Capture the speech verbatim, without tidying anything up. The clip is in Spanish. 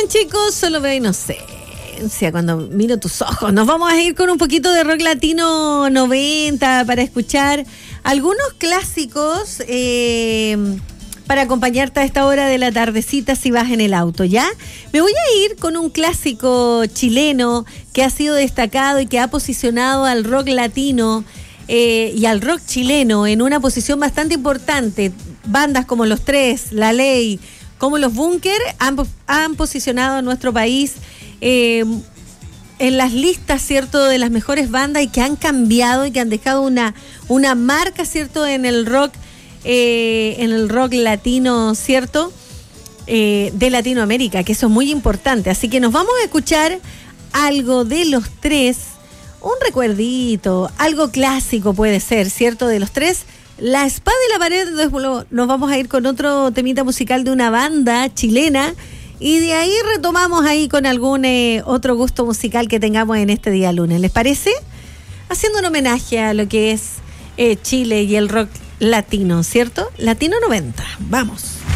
chicos, solo veo inocencia cuando miro tus ojos. Nos vamos a ir con un poquito de rock latino noventa para escuchar algunos clásicos eh, para acompañarte a esta hora de la tardecita si vas en el auto, ¿ya? Me voy a ir con un clásico chileno que ha sido destacado y que ha posicionado al rock latino eh, y al rock chileno en una posición bastante importante. Bandas como Los Tres, La Ley, como Los Búnker han, han posicionado a nuestro país eh, en las listas, ¿cierto?, de las mejores bandas y que han cambiado y que han dejado una, una marca, ¿cierto?, en el rock, eh, en el rock latino, ¿cierto?, eh, de Latinoamérica, que eso es muy importante. Así que nos vamos a escuchar algo de Los Tres, un recuerdito, algo clásico puede ser, ¿cierto?, de Los Tres. La espada y la pared, nos vamos a ir con otro temita musical de una banda chilena y de ahí retomamos ahí con algún eh, otro gusto musical que tengamos en este día lunes. ¿Les parece? Haciendo un homenaje a lo que es eh, Chile y el rock latino, ¿cierto? Latino noventa. Vamos.